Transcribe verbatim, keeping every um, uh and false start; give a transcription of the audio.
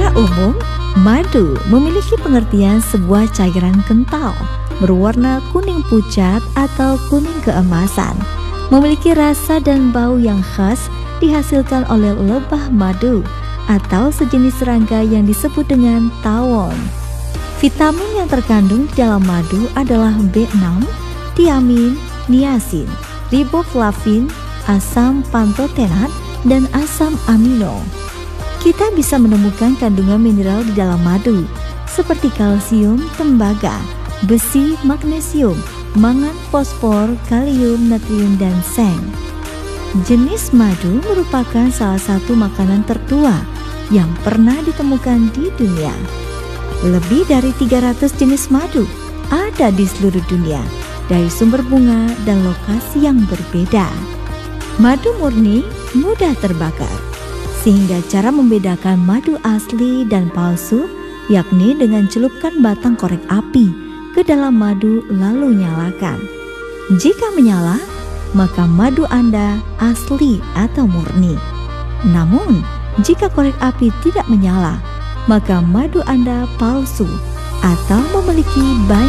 Secara umum, madu memiliki pengertian sebuah cairan kental berwarna kuning pucat atau kuning keemasan, memiliki rasa dan bau yang khas, dihasilkan oleh lebah madu atau sejenis serangga yang disebut dengan tawon. Vitamin yang terkandung di dalam madu adalah B enam, tiamin, niacin, riboflavin, asam pantotenat, dan asam amino. Kita bisa menemukan kandungan mineral di dalam madu seperti kalsium, tembaga, besi, magnesium, mangan, fosfor, kalium, natrium, dan seng. Jenis madu merupakan salah satu makanan tertua yang pernah ditemukan di dunia. Lebih dari tiga ratus jenis madu ada di seluruh dunia dari sumber bunga dan lokasi yang berbeda. Madu murni mudah terbakar, sehingga cara membedakan madu asli dan palsu yakni dengan celupkan batang korek api ke dalam madu lalu nyalakan. Jika menyala, maka madu Anda asli atau murni. Namun, jika korek api tidak menyala, maka madu Anda palsu atau memiliki banyak